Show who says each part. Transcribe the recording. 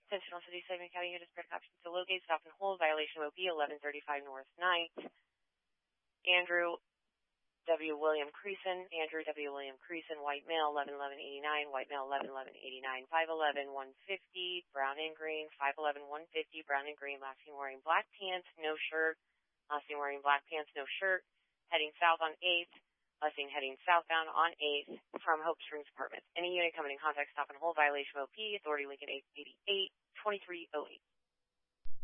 Speaker 1: Attention all city segment county units, spread option to locate, stop and hold, violation of OP 1135 North 9th. Andrew W. William Creason, white male, 111189, white male, 111189, 5'11", 150, brown and green, 5'11", 150, brown and green, last seen wearing black pants, no shirt, last seen wearing black pants, no shirt, heading south on 8th, last seen heading southbound on 8th from Hope Springs Apartments. Any unit coming in contact, stop and hold, violation of OP, authority Lincoln 888, 2308.